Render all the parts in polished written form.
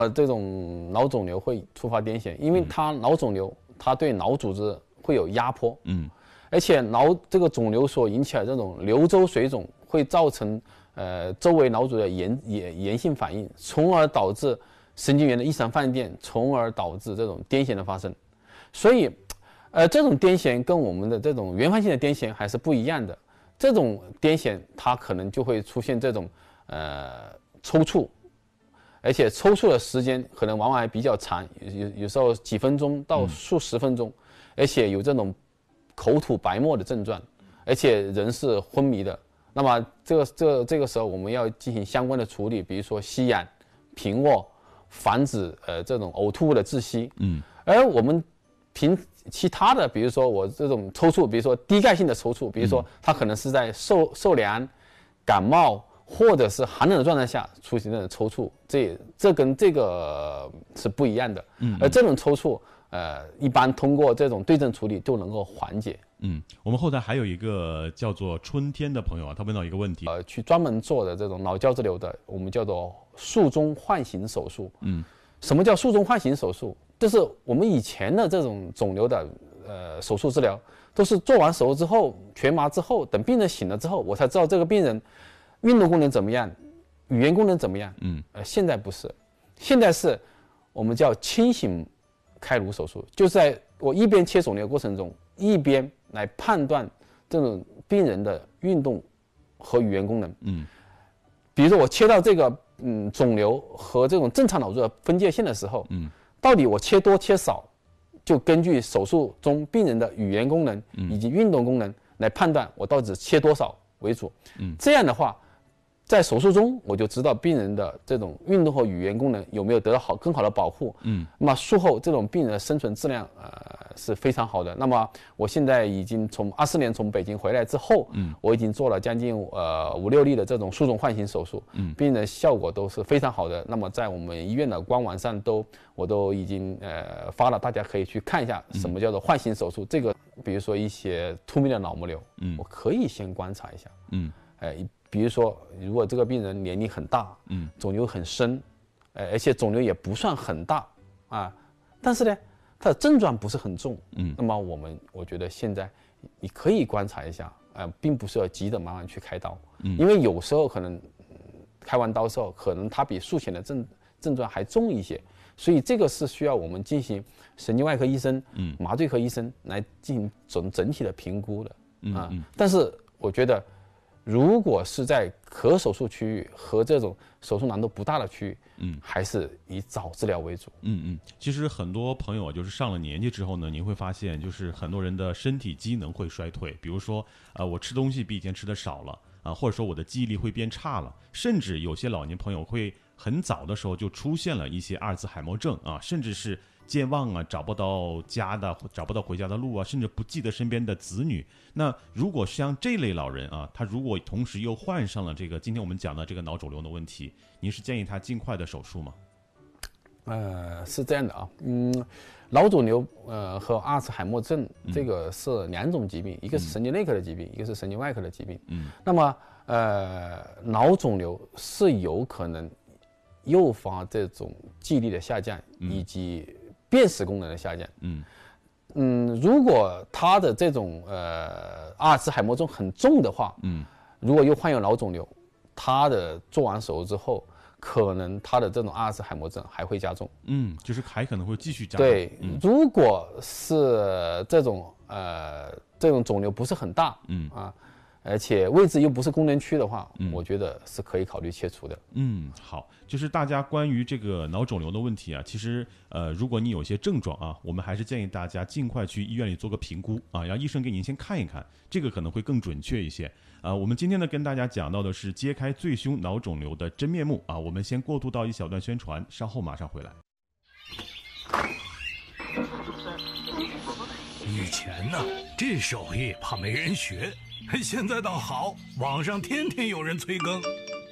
这种脑肿瘤会触发癫痫，因为它脑肿瘤它对脑组织会有压迫，而且这个肿瘤所引起的这种瘤周水肿会造成周围脑组织的炎性反应，从而导致神经元的异常放电，从而导致这种癫痫的发生。所以，这种癫痫跟我们的这种原发性的癫痫还是不一样的。这种癫痫它可能就会出现这种抽搐，而且抽搐的时间可能往往还比较长，有时候几分钟到数十分钟，而且有这种口吐白沫的症状，而且人是昏迷的。那么这个时候我们要进行相关的处理，比如说吸氧、平卧，防止这种呕吐物的窒息。而我们其他的，比如说我这种抽搐，比如说低钙性的抽搐，比如说它可能是在受凉、感冒或者是寒冷的状态下出现的抽搐，这跟这个是不一样的。而这种抽搐，一般通过这种对症处理就能够缓解。 我们后台还有一个叫做春天的朋友啊，他问到一个问题， 去专门做的这种脑胶质瘤的，我们叫做术中唤醒手术。什么叫术中唤醒手术？就是我们以前的这种肿瘤的手术治疗，都是做完手术之后全麻之后，等病人醒了之后，我才知道这个病人运动功能怎么样，语言功能怎么样。现在不是，现在是我们叫清醒开颅手术，就是在我一边切肿瘤的过程中，一边来判断这种病人的运动和语言功能。比如说我切到这个肿瘤和这种正常脑组织的分界线的时候，到底我切多切少，就根据手术中病人的语言功能以及运动功能来判断我到底切多少为主。这样的话，在手术中我就知道病人的这种运动和语言功能有没有得到更好的保护。那么术后这种病人的生存质量是非常好的。那么我现在已经从24年从北京回来之后，我已经做了将近5、6例的这种术中唤醒手术，病人效果都是非常好的。那么在我们医院的官网上我都已经发了，大家可以去看一下什么叫做唤醒手术。这个比如说一些突面的脑膜瘤，我可以先观察一下。比如说，如果这个病人年龄很大，肿瘤很深，而且肿瘤也不算很大啊，但是呢，它的症状不是很重，那么我觉得现在你可以观察一下，并不是要急着马上去开刀，因为有时候可能开完刀之后，可能它比术前的症状还重一些，所以这个是需要我们进行神经外科医生、麻醉科医生来进行整体的评估的但是我觉得，如果是在可手术区域和这种手术难度不大的区域，还是以早治疗为主。 其实很多朋友就是上了年纪之后呢，您会发现就是很多人的身体机能会衰退，比如说我吃东西比以前吃的少了或者说我的记忆力会变差了，甚至有些老年朋友会很早的时候就出现了一些阿尔兹海默症甚至是健忘找不到家的，找不到回家的路甚至不记得身边的子女。那如果像这类老人他如果同时又患上了这个今天我们讲的这个脑肿瘤的问题，您是建议他尽快的手术吗？ 是这样的脑肿瘤和阿尔茨海默症这个是2种疾病，一个是神经内科的疾病，一个是神经外科的疾病。那么脑肿瘤是有可能诱发这种记忆力的下降以及辨识功能的下降。如果他的这种阿尔茨海默症很重的话，如果又患有脑肿瘤，他的做完手术之后，可能他的这种阿尔茨海默症还会加重。 就是还可能会继续加重。 对，如果是这种肿瘤不是很大，而且位置又不是功能区的话，我觉得是可以考虑切除的。 好，就是大家关于这个脑肿瘤的问题其实如果你有些症状我们还是建议大家尽快去医院里做个评估让医生给您先看一看，这个可能会更准确一些。我们今天呢跟大家讲到的是揭开最凶脑肿瘤的真面目我们先过渡到一小段宣传，稍后马上回来。 以前呢，这手艺怕没人学，现在倒好，网上天天有人催更。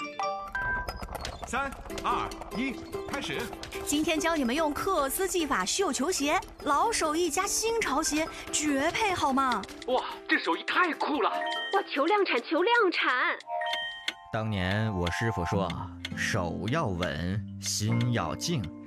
3、2、1，开始！ 今天教你们用克斯技法绣球鞋，老手艺加新潮鞋，绝配好吗？ 哇，这手艺太酷了！ 哇，求量产，求量产！ 当年我师傅说， 手要稳，心要静，